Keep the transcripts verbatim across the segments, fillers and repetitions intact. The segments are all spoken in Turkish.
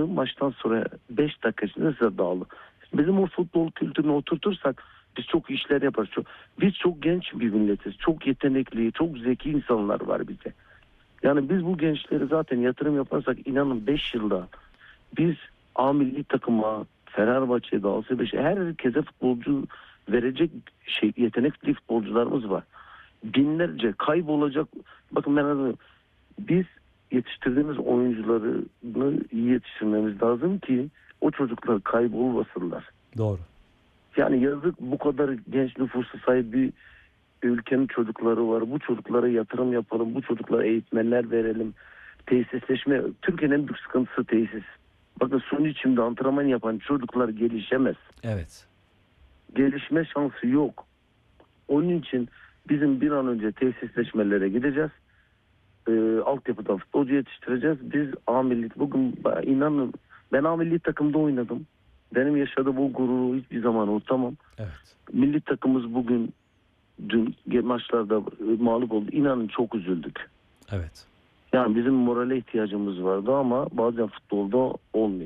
yaptığı maçtan sonra beş dakika içinde size dağılır. Bizim o futbol kültürünü oturtursak biz çok işler yaparız. Çok, biz çok genç bir milletiz. Çok yetenekli, çok zeki insanlar var bize. Yani biz bu gençlere zaten yatırım yaparsak inanın beş yılda biz A milli takıma, Fenerbahçe'ye, Galatasaray'a, herkese futbolcu verecek şey, yetenekli futbolcularımız var. Binlerce kaybolacak. Bakın ben biz yetiştirdiğimiz oyuncuları iyi yetiştirmemiz lazım ki o çocuklar kaybolmasınlar. Doğru. Yani yazık, bu kadar genç nüfusa sahip bir ülkenin çocukları var. Bu çocuklara yatırım yapalım. Bu çocuklara eğitmenler verelim. Tesisleşme. Türkiye'nin en büyük sıkıntısı tesis. Bakın suyun içinde antrenman yapan çocuklar gelişemez. Evet. Gelişme şansı yok. Onun için bizim bir an önce tesisleşmelere gideceğiz. Ee, altyapıdan futbolcu yetiştireceğiz. Biz A milli, bugün inanın ben A milli takımda oynadım. Benim yaşadığım bu gururu hiçbir zaman unutamam. Evet. Milli takımımız bugün dün maçlarda mağlup oldu. İnanın çok üzüldük. Evet. Yani bizim morale ihtiyacımız vardı ama bazen futbolda olmuyor.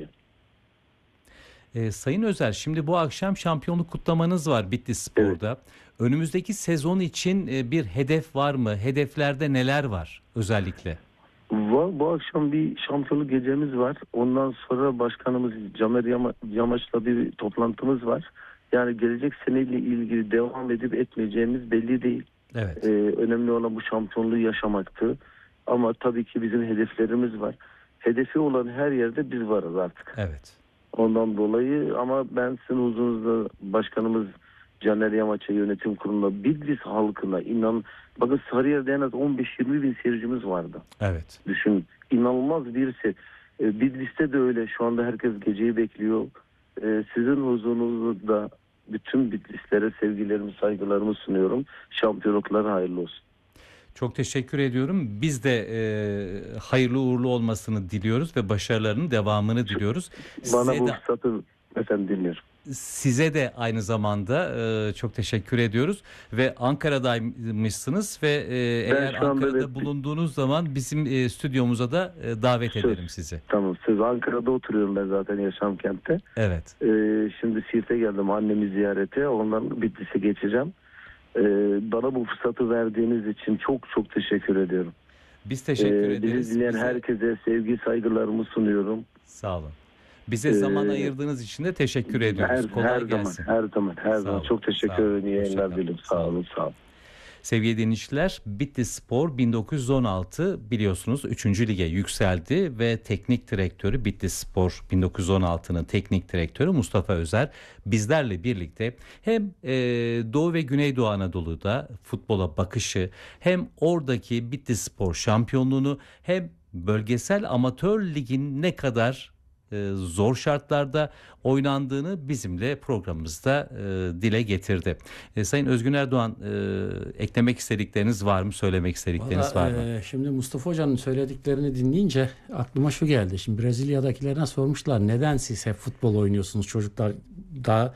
Ee, Sayın Özer, şimdi bu akşam şampiyonluk kutlamanız var Bitlisspor'da. Evet. Önümüzdeki sezon için bir hedef var mı? Hedeflerde neler var özellikle? Var, bu akşam bir şampiyonluk gecemiz var. Ondan sonra başkanımız Camer Yamaç'la bir toplantımız var. Yani gelecek seneyle ilgili devam edip etmeyeceğimiz belli değil. Evet. Ee, önemli olan bu şampiyonluğu yaşamaktı. Ama tabii ki bizim hedeflerimiz var. Hedefi olan her yerde biz varız artık. Evet. Ondan dolayı ama ben sizin huzurunuzda başkanımız Caner Yamaç'a, yönetim kuruluna, Bitlis halkına inan. Bakın Sarıyer'de en az on beş yirmi bin seyircimiz vardı. Evet. Düşün, inanılmaz bir şey. Ee, Bitlis'te de öyle. Şu anda herkes geceyi bekliyor. Ee, sizin huzurunuzda bütün Bitlislere sevgilerimi, saygılarımı sunuyorum. Şampiyonlukları hayırlı olsun. Çok teşekkür ediyorum. Biz de e, hayırlı uğurlu olmasını diliyoruz ve başarılarının devamını diliyoruz. Bana Size bu de, fırsatı efendim dinliyorum. Size de aynı zamanda e, çok teşekkür ediyoruz ve Ankara'daymışsınız ve e, eğer Ankara'da evet, bulunduğunuz zaman bizim e, stüdyomuza da e, davet söz, ederim sizi. Tamam, siz Ankara'da oturuyorum ben zaten, Yaşamkent'te. Evet. E, şimdi Siirt'e geldim annemi ziyarete, ondan Bitlis'e geçeceğim. E, bana bu fırsatı verdiğiniz için çok çok teşekkür ediyorum. Biz teşekkür e, ederiz. Bizi dinleyen Bize... herkese sevgi saygılarımı sunuyorum. Sağ olun. Bize zaman ee, ayırdığınız için de teşekkür ediyoruz. Her, Kolay her gelsin. Zaman, her zaman, her zaman. Çok teşekkür ederim. İyi yayınlar dilerim. Sağ olun, sağ olun. Sevgili dinleyiciler, Bitlisspor bin dokuz yüz on altı biliyorsunuz üçüncü lige yükseldi ve teknik direktörü Bitlisspor bin dokuz yüz on altının teknik direktörü Mustafa Özer bizlerle birlikte hem e, Doğu ve Güneydoğu Anadolu'da futbola bakışı, hem oradaki Bitlisspor şampiyonluğunu, hem bölgesel amatör ligin ne kadar zor şartlarda oynandığını bizimle programımızda e, dile getirdi. E, Sayın Özgün Erdoğan, e, eklemek istedikleriniz var mı? Söylemek istedikleriniz Vallahi, var mı? E, şimdi Mustafa Hoca'nın söylediklerini dinleyince aklıma şu geldi. Şimdi Brezilya'dakilerine sormuşlar, neden siz hep futbol oynuyorsunuz? Çocuklar daha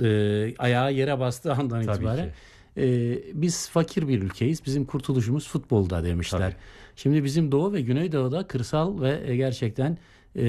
e, ayağı yere bastığı andan Tabii itibaren. E, biz fakir bir ülkeyiz. Bizim kurtuluşumuz futbolda demişler. Tabii. Şimdi bizim Doğu ve Güneydoğu'da kırsal ve gerçekten e,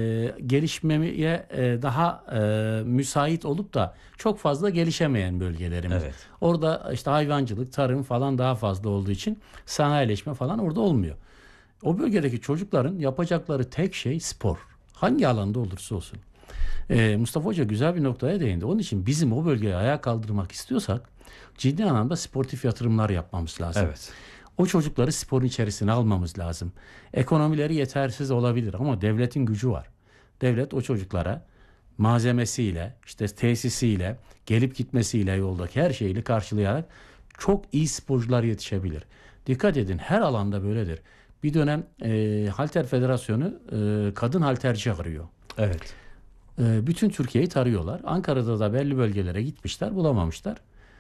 gelişmeye e, daha e, müsait olup da çok fazla gelişemeyen bölgelerimiz. Evet. Orada işte hayvancılık, tarım falan daha fazla olduğu için sanayileşme falan orada olmuyor. O bölgedeki çocukların yapacakları tek şey spor. Hangi alanda olursa olsun. E, Mustafa Hoca güzel bir noktaya değindi. Onun için bizim o bölgeyi ayağa kaldırmak istiyorsak ciddi anlamda sportif yatırımlar yapmamız lazım. Evet. O çocukları sporun içerisine almamız lazım. Ekonomileri yetersiz olabilir ama devletin gücü var. Devlet o çocuklara malzemesiyle, işte tesisiyle, gelip gitmesiyle, yoldaki her şeyle karşılayarak çok iyi sporcular yetişebilir. Dikkat edin, her alanda böyledir. Bir dönem e, Halter Federasyonu e, kadın halterci arıyor. Evet. E, bütün Türkiye'yi tarıyorlar. Ankara'da da belli bölgelere gitmişler, bulamamışlar.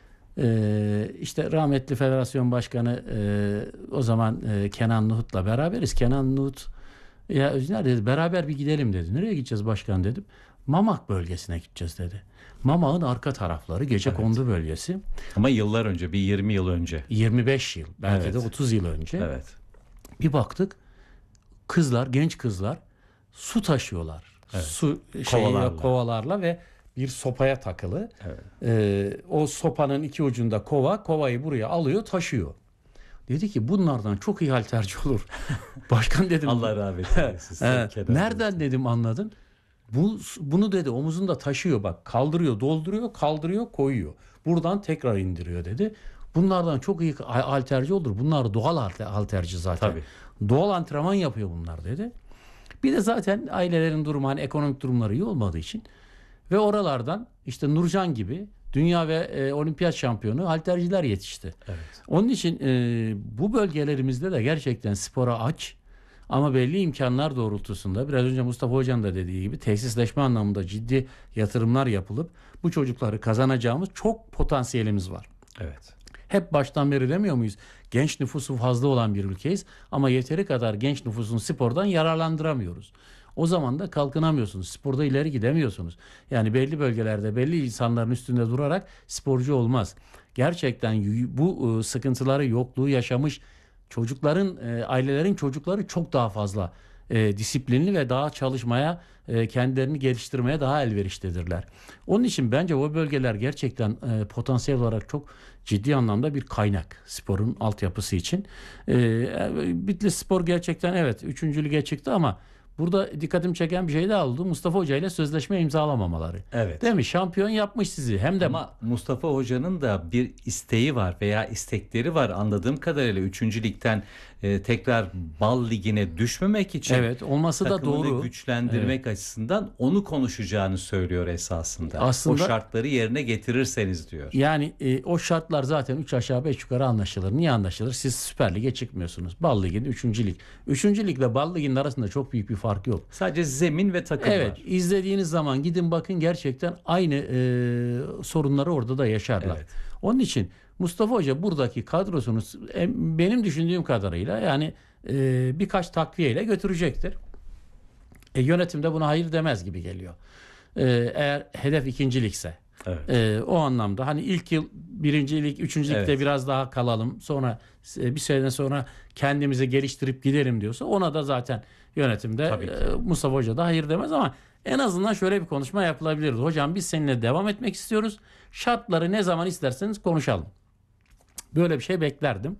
Ee, işte rahmetli federasyon başkanı e, o zaman e, Kenan Nuhut'la beraberiz. Kenan Nuhut, ya Özner dedi, beraber bir gidelim dedi. Nereye gideceğiz başkan dedim. Mamak bölgesine gideceğiz dedi. Mamak'ın arka tarafları, Gecekondu evet. bölgesi. Ama yıllar önce, bir yirmi yıl önce. yirmi beş yıl, belki evet. de otuz yıl önce. Evet. Bir baktık, kızlar, genç kızlar su taşıyorlar. Evet. Su şeyi Kovalarla. kovalarla ve bir sopaya takılı. Evet. Ee, o sopanın iki ucunda kova, kovayı buraya alıyor, taşıyor. Dedi ki bunlardan çok iyi halterci olur. Başkan dedim. Allah rahmet eylesin. He, Kenan nereden olsun. dedim anladın? Bu, bunu dedi omuzunda taşıyor bak, kaldırıyor, dolduruyor, kaldırıyor, koyuyor. Buradan tekrar indiriyor dedi. Bunlardan çok iyi halterci olur. Bunlar doğal halte- halterci zaten. Tabii. Doğal antrenman yapıyor bunlar dedi. Bir de zaten ailelerin durumu, hani ekonomik durumları iyi olmadığı için ve oralardan işte Nurcan gibi dünya ve e, olimpiyat şampiyonu halterciler yetişti. Evet. Onun için e, bu bölgelerimizde de gerçekten spora aç ama belli imkanlar doğrultusunda biraz önce Mustafa Hoca'nın da dediği gibi tesisleşme anlamında ciddi yatırımlar yapılıp bu çocukları kazanacağımız çok potansiyelimiz var. Evet. Hep baştan beri demiyor muyuz? Genç nüfusu fazla olan bir ülkeyiz ama yeteri kadar genç nüfusun spordan yararlandıramıyoruz. O zaman da kalkınamıyorsunuz. Sporda ileri gidemiyorsunuz. Yani belli bölgelerde belli insanların üstünde durarak sporcu olmaz. Gerçekten bu sıkıntıları, yokluğu yaşamış çocukların, ailelerin çocukları çok daha fazla e, disiplinli ve daha çalışmaya, e, kendilerini geliştirmeye daha elverişlidirler. Onun için bence o bölgeler gerçekten e, potansiyel olarak çok ciddi anlamda bir kaynak sporun altyapısı için. E, Bitlis Spor gerçekten evet üçüncü lige çıktı ama burada dikkatimi çeken bir şey daha oldu. Mustafa Hoca ile sözleşme imzalamamaları. Evet. Değil mi? Şampiyon yapmış sizi. Hem de Ama Mustafa Hoca'nın da bir isteği var veya istekleri var. Anladığım kadarıyla üçüncü ligden e, tekrar Bal Ligi'ne düşmemek için evet olması da takımını doğru. güçlendirmek açısından onu konuşacağını söylüyor esasında. Aslında- o şartları yerine getirirseniz diyor. Yani e, o şartlar zaten üç aşağı beş yukarı anlaşılır. Niye anlaşılır? Siz Süper Lig'e çıkmıyorsunuz. Bal Ligi'nin üçüncü lig. üçüncü ligle Bal Ligi'nin arasında çok büyük bir fark yok. Sadece zemin ve takım Evet, var. izlediğiniz zaman gidin bakın gerçekten aynı e, sorunları orada da yaşarlar. Evet. Onun için Mustafa Hoca buradaki kadrosunu e, benim düşündüğüm kadarıyla yani e, birkaç takviyeyle götürecektir. E, yönetim de buna hayır demez gibi geliyor. E, eğer hedef ikincilikse. Evet. E, o anlamda hani ilk yıl birincilik, üçüncülükte Evet. biraz daha kalalım. Sonra e, bir sene sonra kendimizi geliştirip gidelim diyorsa ona da zaten yönetimde Tabii ki. e, Mustafa Hoca da hayır demez ama en azından şöyle bir konuşma yapılabilirdi. Hocam biz seninle devam etmek istiyoruz. Şartları ne zaman isterseniz konuşalım. Böyle bir şey beklerdim.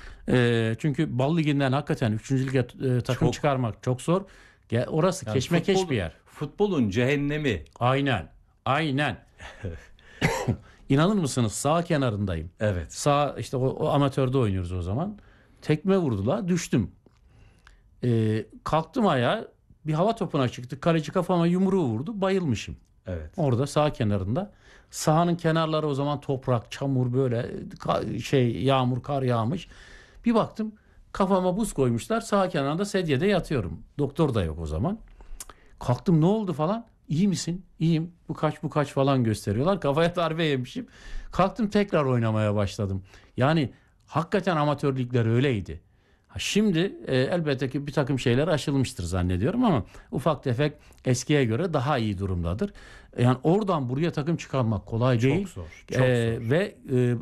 E, çünkü Bal Ligi'nden hakikaten üçüncü lige e, takım Çok. çıkarmak çok zor. Ge- Orası Yani keşmekeş futbol- bir yer. Futbolun cehennemi. Aynen. Aynen. İnanır mısınız sağ kenarındayım. Evet. Sağ işte o, o amatörde oynuyoruz o zaman. Tekme vurdular, düştüm. Ee, kalktım ayağa, bir hava topuna çıktı. Kaleci kafama yumruğu vurdu, bayılmışım. Evet. Orada sağ kenarında. Sahanın kenarları o zaman toprak, çamur böyle ka- şey yağmur, kar yağmış. Bir baktım kafama buz koymuşlar. Sağ kenarında sedyede yatıyorum. Doktor da yok o zaman. Kalktım ne oldu falan. İyi misin? İyiyim. Bu kaç bu kaç falan gösteriyorlar. Kafaya darbe yemişim. Kalktım tekrar oynamaya başladım. Yani hakikaten amatör ligler öyleydi. Ha, şimdi e, elbette ki bir takım şeyler aşılmıştır zannediyorum ama ufak tefek eskiye göre daha iyi durumdadır. Yani oradan buraya takım çıkarmak kolay değil. Çok zor. Çok Ee, zor. Ve e,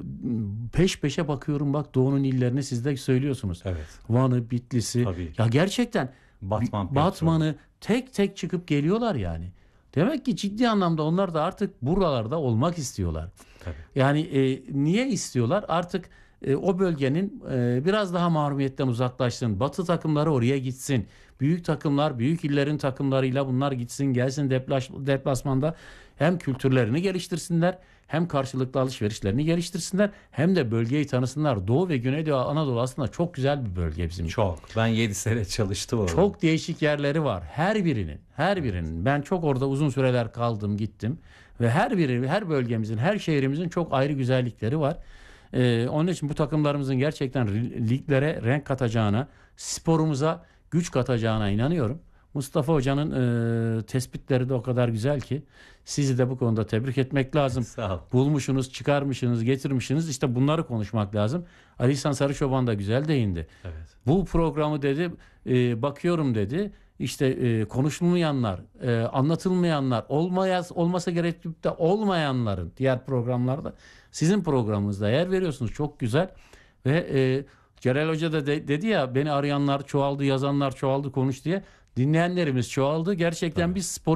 peş peşe bakıyorum bak Doğu'nun illerini siz de söylüyorsunuz. Evet. Van'ı, Bitlis'i. Tabii. Ya gerçekten Batman, Batman'ı tek tek çıkıp geliyorlar yani. Demek ki ciddi anlamda onlar da artık buralarda olmak istiyorlar. Tabii. Yani e, niye istiyorlar? Artık e, o bölgenin e, biraz daha mahrumiyetten uzaklaşsın. Batı takımları oraya gitsin. Büyük takımlar, büyük illerin takımlarıyla bunlar gitsin, gelsin deplaş, deplasmanda hem kültürlerini geliştirsinler, hem karşılıklı alışverişlerini geliştirsinler, hem de bölgeyi tanısınlar. Doğu ve Güneydoğu Anadolu aslında çok güzel bir bölge bizim için. Çok. Ben yedi sene çalıştım orada. Çok değişik yerleri var. Her birinin, her birinin. Ben çok orada uzun süreler kaldım, gittim ve her biri, her bölgemizin, her şehrimizin çok ayrı güzellikleri var. Ee, onun için bu takımlarımızın gerçekten liglere renk katacağına, sporumuza güç katacağına inanıyorum. Mustafa Hoca'nın e, tespitleri de o kadar güzel ki sizi de bu konuda tebrik etmek lazım. Sağ ol. Bulmuşsunuz, çıkarmışsınız, getirmişsiniz. İşte bunları konuşmak lazım. Ali İhsan Sarıçoban da güzel değindi. Evet. Bu programı dedi e, bakıyorum dedi. İşte e, konuşulmayanlar, e, anlatılmayanlar, olmayaz, olmasa gerekip de olmayanların diğer programlarda sizin programınızda yer veriyorsunuz. Çok güzel ve e, Celal Hoca da de, dedi ya beni arayanlar çoğaldı, yazanlar çoğaldı konuş diye. Dinleyenlerimiz çoğaldı. Gerçekten Tabii. biz spor